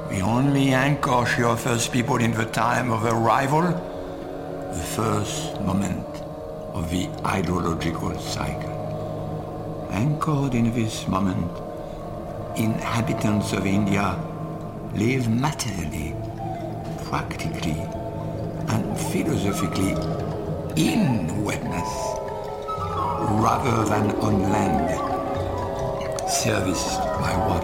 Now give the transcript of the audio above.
The only anchor she offers people in the time of arrival, the first moment of the hydrological cycle. Anchored in this moment, inhabitants of India live materially, practically, and philosophically in wetness, rather than on land, serviced by water.